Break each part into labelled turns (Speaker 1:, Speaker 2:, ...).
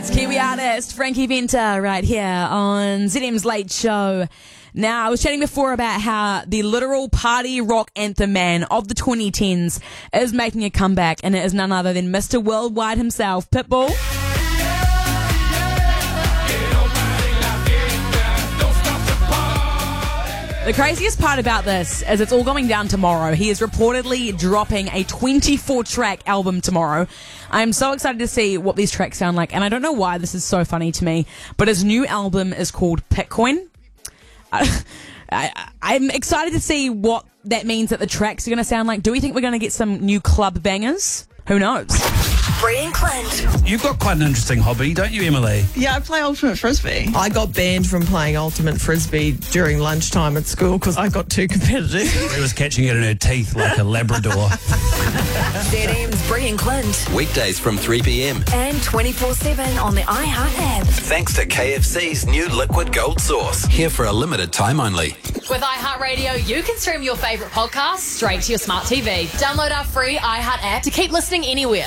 Speaker 1: It's Kiwi artist Frankie Venter right here on ZM's Late Show. Now, I was chatting before about how the literal party rock anthem man of the 2010s is making a comeback, and it is none other than Mr. Worldwide himself, Pitbull. The craziest part about this is it's all going down tomorrow. He is reportedly dropping a 24-track album tomorrow. I'm so excited to see what these tracks sound like, and I don't know why this is so funny to me, but his new album is called Pitcoin. I'm excited to see what that means that the tracks are going to sound like. Do we think we're going to get some new club bangers? Who knows?
Speaker 2: Bree and Clint.
Speaker 3: You've got quite an interesting hobby, don't you, Emily?
Speaker 4: Yeah, I play ultimate frisbee. I got banned from playing ultimate frisbee during lunchtime at school because I got too competitive.
Speaker 3: It was catching it in her teeth like a Labrador.
Speaker 2: ZM's Bree and Clint.
Speaker 5: Weekdays from 3 p.m.
Speaker 2: And 24/7 on the iHeart app.
Speaker 5: Thanks to KFC's new Liquid Gold Sauce. Here for a limited time only.
Speaker 6: With iHeartRadio, you can stream your favourite podcasts straight to your smart TV. Download our free iHeart app to keep listening anywhere.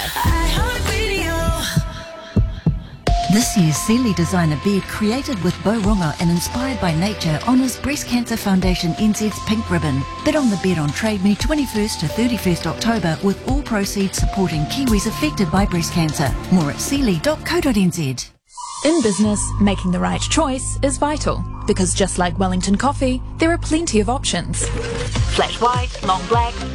Speaker 7: This year's Sealy Designer Bed, created with Beau Rongo and inspired by nature, honours Breast Cancer Foundation NZ's Pink Ribbon. Bid on the bed on Trade Me 21st to 31st October, with all proceeds supporting Kiwis affected by breast cancer. More at sealy.co.nz.
Speaker 8: In business, making the right choice is vital, because just like Wellington Coffee, there are plenty of options. Flat white, long black,